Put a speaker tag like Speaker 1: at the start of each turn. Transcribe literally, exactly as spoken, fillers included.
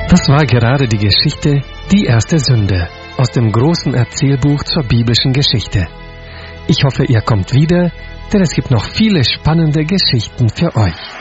Speaker 1: Das war gerade die Geschichte Die erste Sünde aus dem großen Erzählbuch zur biblischen Geschichte. Ich hoffe, ihr kommt wieder, denn es gibt noch viele spannende Geschichten für euch.